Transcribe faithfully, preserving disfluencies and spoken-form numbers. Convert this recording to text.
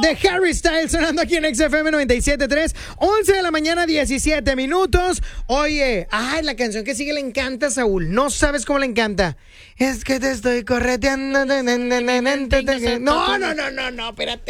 de Harry Styles sonando aquí en X F M noventa y siete punto tres, once de la mañana, diecisiete minutos. Oye, ay, la canción que sigue le encanta a Saúl. No sabes cómo le encanta. Es que te estoy correteando. No, no, no, no, no, espérate.